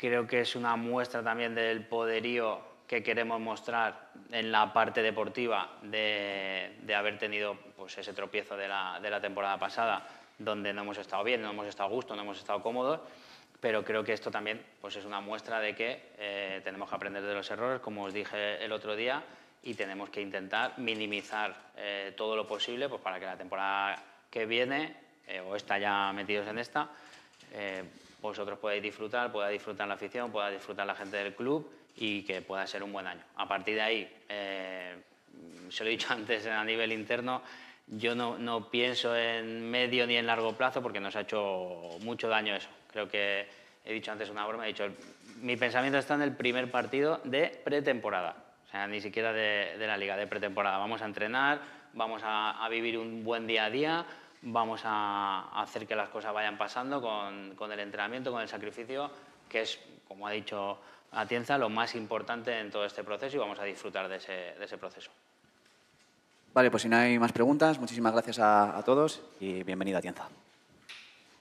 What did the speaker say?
creo que es una muestra también del poderío que queremos mostrar en la parte deportiva de haber tenido pues, ese tropiezo de la temporada pasada, donde no hemos estado bien, no hemos estado a gusto, no hemos estado cómodos, pero creo que esto también pues, es una muestra de que tenemos que aprender de los errores, como os dije el otro día, y tenemos que intentar minimizar todo lo posible pues, para que la temporada que viene, o esta ya metidos en esta, vosotros podáis disfrutar, pueda disfrutar la afición, pueda disfrutar la gente del club y que pueda ser un buen año. A partir de ahí, se lo he dicho antes a nivel interno, yo no pienso en medio ni en largo plazo porque nos ha hecho mucho daño eso. Creo que he dicho antes una broma, he dicho, mi pensamiento está en el primer partido de pretemporada, o sea, ni siquiera de la liga, de pretemporada. Vamos a entrenar, vamos a vivir un buen día a día, vamos a hacer que las cosas vayan pasando con el entrenamiento, con el sacrificio, que es, como ha dicho Atienza, lo más importante en todo este proceso y vamos a disfrutar de ese proceso. Vale, pues si no hay más preguntas, muchísimas gracias a todos y bienvenido a Atienza.